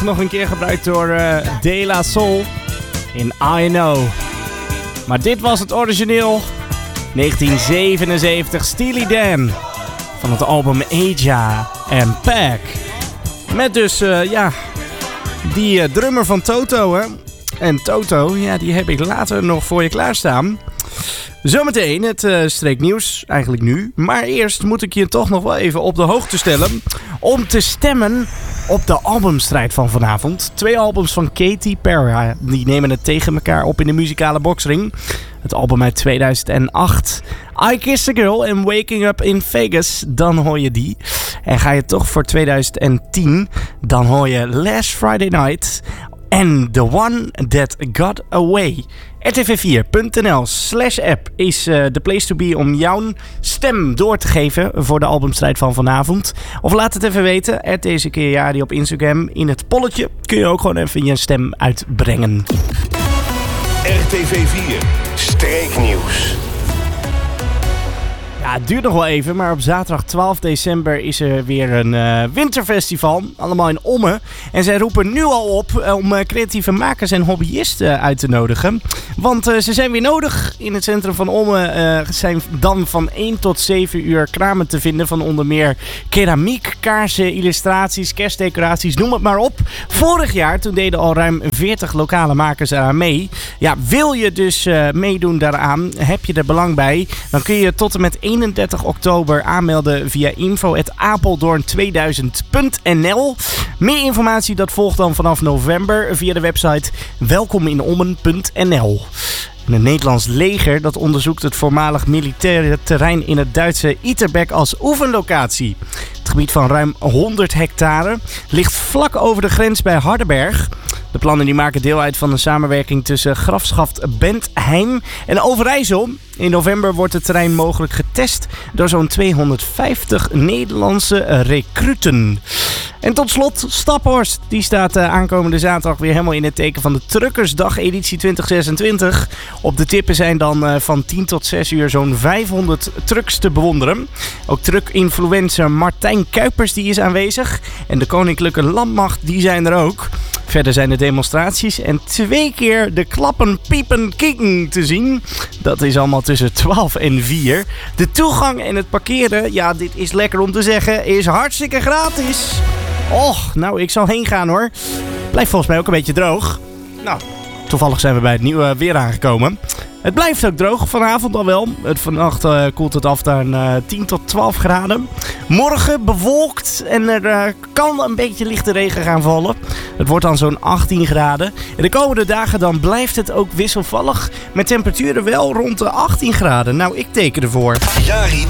Nog een keer gebruikt door De La Soul in I Know. Maar dit was het origineel. 1977, Steely Dan. Van het album Aja and Pack. Met dus, die drummer van Toto, hè. En Toto, ja, die heb ik later nog voor je klaarstaan. Zometeen het streeknieuws, eigenlijk nu. Maar eerst moet ik je toch nog wel even op de hoogte stellen om te stemmen op de albumstrijd van vanavond. 2 albums van Katy Perry, die nemen het tegen elkaar op in de muzikale boxring. Het album uit 2008, I Kissed a Girl en Waking Up in Vegas, dan hoor je die. En ga je toch voor 2010, dan hoor je Last Friday Night en The One That Got Away. rtv4.nl/app is de place to be om jouw stem door te geven voor de albumstrijd van vanavond. Of laat het even weten. Deze keer ja, die op Instagram. In het polletje kun je ook gewoon even je stem uitbrengen. RTV 4 Streeknieuws. Ja, het duurt nog wel even, maar op zaterdag 12 december is er weer een winterfestival. Allemaal in Ommen. En zij roepen nu al op om creatieve makers en hobbyisten uit te nodigen. Want ze zijn weer nodig. In het centrum van Ommen zijn dan van 1 tot 7 uur kramen te vinden. Van onder meer keramiek, kaarsen, illustraties, kerstdecoraties, noem het maar op. Vorig jaar, toen deden al ruim 40 lokale makers eraan mee. Ja, wil je dus meedoen daaraan, heb je er belang bij, dan kun je tot en met 31 oktober aanmelden via info@apeldoorn2000.nl. Meer informatie dat volgt dan vanaf november via de website welkominommen.nl. En het Nederlands leger dat onderzoekt het voormalig militaire terrein in het Duitse Iterbeek als oefenlocatie. Het gebied van ruim 100 hectare ligt vlak over de grens bij Hardenberg. De plannen die maken deel uit van een samenwerking tussen Grafschaft Bentheim en Overijssel. In november wordt het terrein mogelijk getest door zo'n 250 Nederlandse recruten. En tot slot, Staphorst. Die staat aankomende zaterdag weer helemaal in het teken van de Truckersdag editie 2026. Op de tippen zijn dan van 10 tot 6 uur zo'n 500 trucks te bewonderen. Ook truck-influencer Martijn Kuipers die is aanwezig. En de Koninklijke Landmacht die zijn er ook. Verder zijn er demonstraties en 2 keer de klappen, piepen, kieken te zien. Dat is allemaal tussen 12 en 4. De toegang en het parkeren, ja, dit is lekker om te zeggen, is hartstikke gratis. Och, nou, ik zal heen gaan hoor. Blijft volgens mij ook een beetje droog. Nou, toevallig zijn we bij het nieuwe weer aangekomen. Het blijft ook droog vanavond al wel. Vannacht koelt het af naar 10 tot 12 graden. Morgen bewolkt en er kan een beetje lichte regen gaan vallen. Het wordt dan zo'n 18 graden. En de komende dagen dan blijft het ook wisselvallig. Met temperaturen wel rond de 18 graden. Nou, ik teken ervoor. Jari